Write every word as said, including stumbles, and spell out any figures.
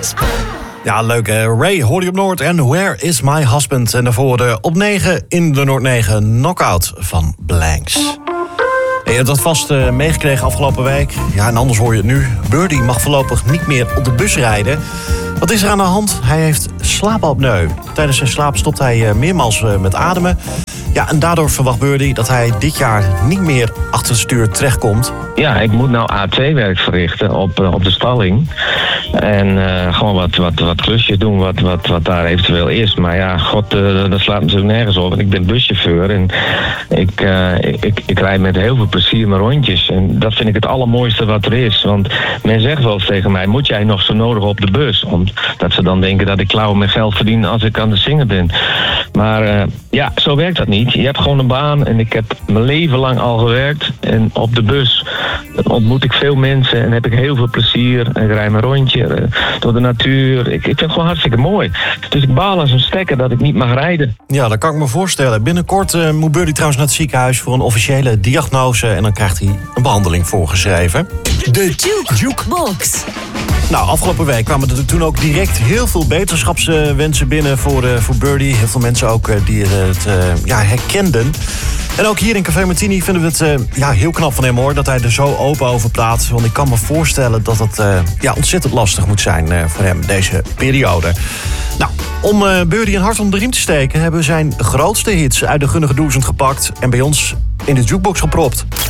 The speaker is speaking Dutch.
Ja, leuk hè. Ray hoorde je op Noord en Where is my husband? En daarvoor de op negen in de Noord negen Knockout van Blanks. En je hebt dat vast uh, meegekregen afgelopen week. Ja, en anders hoor je het nu. Birdie mag voorlopig niet meer op de bus rijden. Wat is er aan de hand? Hij heeft slaapapneu. Tijdens zijn slaap stopt hij uh, meermaals uh, met ademen. Ja, en daardoor verwacht Birdie dat hij dit jaar niet meer achter het stuur terechtkomt. Ja, ik moet nou A twee werk verrichten op, uh, op de stalling. En uh, gewoon wat, wat, wat klusjes doen, wat, wat, wat daar eventueel is. Maar ja, god, uh, dat slaat natuurlijk nergens op. Want ik ben buschauffeur en ik, uh, ik, ik, ik rijd met heel veel plezier mijn rondjes. En dat vind ik het allermooiste wat er is. Want men zegt wel eens tegen mij, moet jij nog zo nodig op de bus? Omdat ze dan denken dat ik klauw mijn geld verdien als ik aan de zingen ben. Maar uh, ja, zo werkt dat niet. Je hebt gewoon een baan en ik heb mijn leven lang al gewerkt. En op de bus ontmoet ik veel mensen en heb ik heel veel plezier. Ik rijd mijn rondje uh, door de natuur. Ik, ik vind het gewoon hartstikke mooi. Dus ik baal als een stekker dat ik niet mag rijden. Ja, dat kan ik me voorstellen. Binnenkort uh, moet Birdie trouwens naar het ziekenhuis voor een officiële diagnose. En dan krijgt hij een behandeling voorgeschreven. De Juke Jukebox. Nou, afgelopen week kwamen er toen ook direct heel veel beterschapswensen binnen voor, uh, voor Birdie. Heel veel mensen ook uh, die het uh, ja, herkenden. En ook hier in Café Martini vinden we het uh, ja, heel knap van hem hoor, dat hij er zo open over praat. Want ik kan me voorstellen dat het uh, ja, ontzettend lastig moet zijn uh, voor hem deze periode. Nou, om uh, Birdie een hart onder de riem te steken hebben we zijn grootste hits uit de Gunnige Duizend gepakt en bij ons in de jukebox gepropt.